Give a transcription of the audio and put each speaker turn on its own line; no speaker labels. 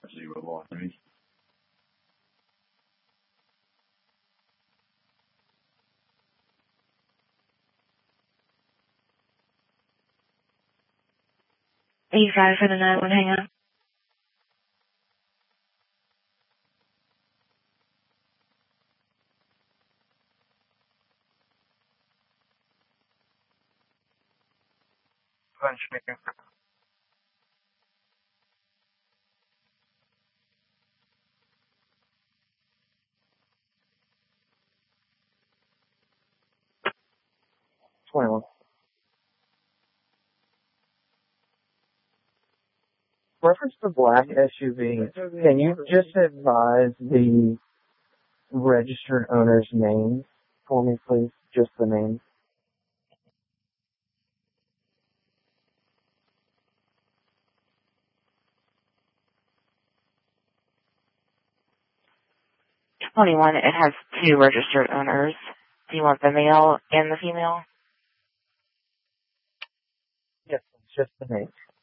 013.
You got it for the 9-1, hang on.
Punch me. 21. Reference to black SUV, can you just advise the registered owner's name for me, please? Just the name.
$21, it has 2 registered owners. Do you want the male and the female?
Yes, just the name.